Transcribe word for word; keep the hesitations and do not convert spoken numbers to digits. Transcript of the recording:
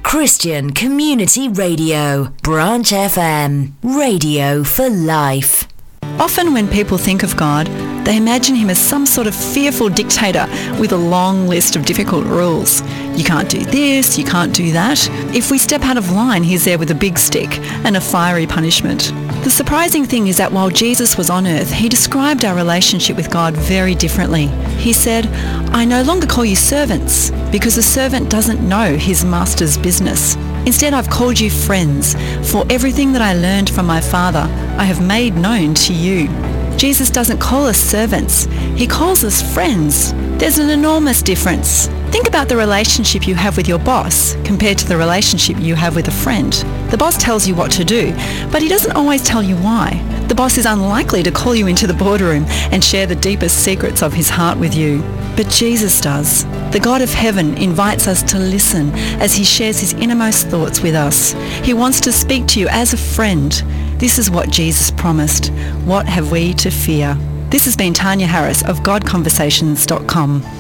Christian Community Radio, Branch F M, radio for life. Often when people think of God, they imagine him as some sort of fearful dictator with a long list of difficult rules. You can't do this, you can't do that. If we step out of line, he's there with a big stick and a fiery punishment. The surprising thing is that while Jesus was on earth, he described our relationship with God very differently. He said, "I no longer call you servants, because a servant doesn't know his master's business. Instead, I've called you friends, for everything that I learned from my Father, I have made known to you." Jesus doesn't call us servants. He calls us friends. There's an enormous difference. Think about the relationship you have with your boss compared to the relationship you have with a friend. The boss tells you what to do, but he doesn't always tell you why. The boss is unlikely to call you into the boardroom and share the deepest secrets of his heart with you. But Jesus does. The God of heaven invites us to listen as he shares his innermost thoughts with us. He wants to speak to you as a friend. This is what Jesus promised. What have we to fear? This has been Tanya Harris of God Conversations dot com.